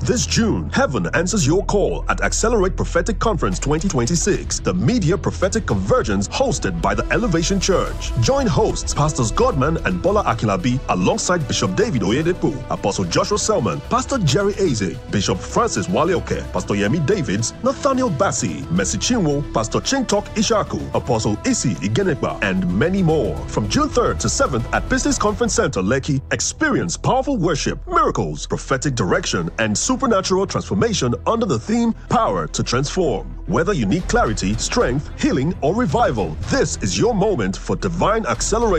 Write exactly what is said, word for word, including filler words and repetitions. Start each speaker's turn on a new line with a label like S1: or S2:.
S1: This June, heaven answers your call at Accelerate Prophetic Conference twenty twenty-six, the Media Prophetic Convergence hosted by the Elevation Church. Join hosts Pastors Godman and Bola Akilabi alongside Bishop David Oyedepo, Apostle Joshua Selman, Pastor Jerry Eze, Bishop Francis Waleoke, Pastor Yemi Davids, Nathaniel Bassi, Mercy Chinwo, Pastor Chintok Ishaku, Apostle Isi Igenekba, and many more. From June third to seventh at Business Conference Center, Lekki, experience powerful worship, miracles, prophetic direction, and supernatural transformation under the theme Power to Transform. Whether you need clarity, strength, healing, or revival, this is your moment for divine acceleration.